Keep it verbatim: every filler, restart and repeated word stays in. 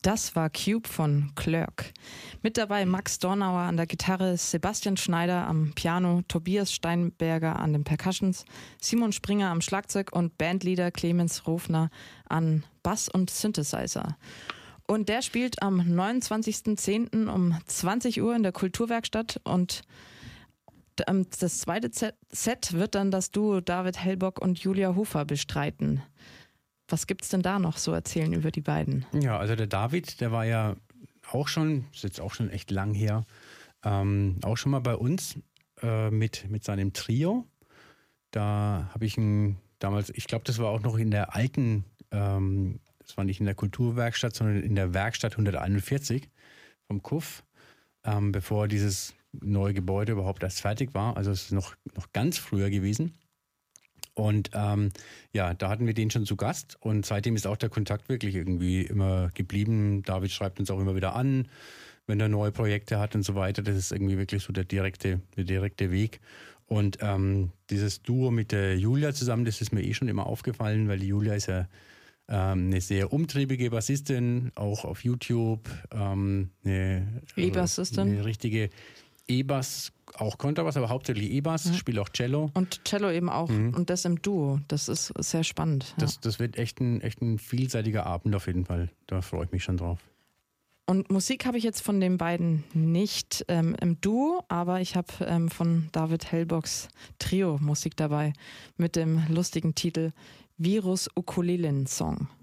Das war Cube von Clerk. Mit dabei Max Dornauer an der Gitarre, Sebastian Schneider am Piano, Tobias Steinberger an den Percussions, Simon Springer am Schlagzeug und Bandleader Clemens Rofner an Bass und Synthesizer. Und der spielt am neunundzwanzigsten zehnten um zwanzig Uhr in der Kulturwerkstatt und das zweite Set wird dann das Duo David Hellbock und Julia Hofer bestreiten. Was gibt's denn da noch so erzählen über die beiden? Ja, also der David, der war ja auch schon, ist jetzt auch schon echt lang her, ähm, auch schon mal bei uns äh, mit, mit seinem Trio. Da habe ich ihn damals, ich glaube, das war auch noch in der alten, ähm, das war nicht in der Kulturwerkstatt, sondern in der Werkstatt hunderteinundvierzig vom Kuff, ähm, bevor dieses neue Gebäude überhaupt erst fertig war. Also es ist noch, noch ganz früher gewesen. Und ähm, ja, da hatten wir den schon zu Gast und seitdem ist auch der Kontakt wirklich irgendwie immer geblieben. David schreibt uns auch immer wieder an, wenn er neue Projekte hat und so weiter. Das ist irgendwie wirklich so der direkte, der direkte Weg. Und ähm, dieses Duo mit der Julia zusammen, das ist mir eh schon immer aufgefallen, weil die Julia ist ja ähm, eine sehr umtriebige Bassistin, auch auf YouTube. Ähm, eine, E-Bassistin. Eine richtige E-Bass, auch Kontrabass, aber hauptsächlich E-Bass, ja. Spiele auch Cello. Und Cello eben auch mhm. und das im Duo. Das ist sehr spannend. Ja. Das, das wird echt ein, echt ein vielseitiger Abend auf jeden Fall. Da freue ich mich schon drauf. Und Musik habe ich jetzt von den beiden nicht ähm, im Duo, aber ich habe ähm, von David Hellbocks Trio Musik dabei mit dem lustigen Titel Virus Ukulelen Song.